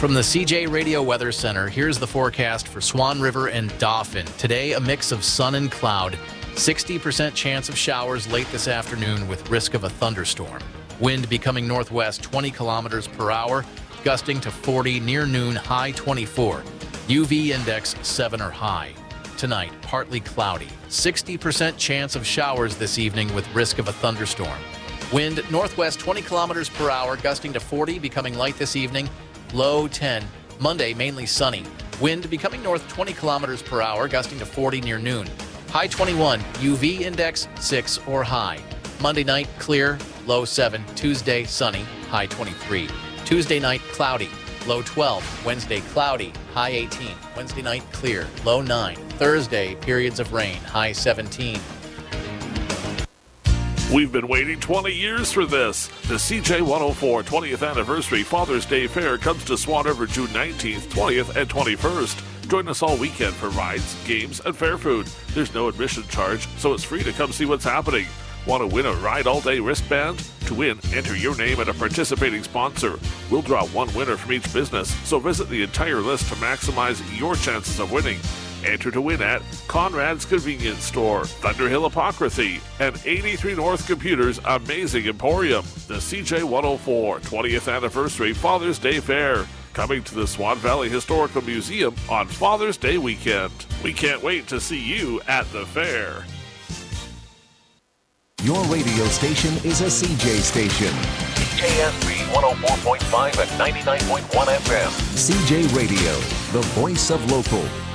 From the CJ Radio Weather Center, here's the forecast for Swan River and Dauphin. Today, a mix of sun and cloud. 60% chance of showers late this afternoon with risk of a thunderstorm. Wind becoming northwest 20 kilometers per hour, gusting to 40 near noon, high 24. UV index 7 or high. Tonight, partly cloudy. 60% chance of showers this evening with risk of a thunderstorm. Wind northwest 20 kilometers per hour, gusting to 40, becoming light this evening. Low 10. Monday, mainly sunny. Wind becoming north 20 kilometers per hour, gusting to 40 near noon. High 21. UV index 6 or high. Monday night, clear. Low 7. Tuesday, sunny. High 23. Tuesday night, cloudy. Low 12. Wednesday, cloudy. High 18. Wednesday night, clear. Low 9. Thursday, periods of rain. High 17. We've been waiting 20 years for this. The CJ 104 20th Anniversary Father's Day Fair comes to Swan River June 19th, 20th, and 21st. Join us all weekend for rides, games, and fair food. There's no admission charge, so it's free to come see what's happening. Want to win a Ride All Day wristband? To win, enter your name and a participating sponsor. We'll draw one winner from each business, so visit the entire list to maximize your chances of winning. Enter to win at Conrad's Convenience Store, Thunderhill Apocryphy, and 83 North Computers Amazing Emporium. The CJ 104 20th Anniversary Father's Day Fair, coming to the Swan Valley Historical Museum on Father's Day weekend. We can't wait to see you at the fair. Your radio station is a CJ station. CJSB 104.5 and 99.1 FM. CJ Radio, the voice of local.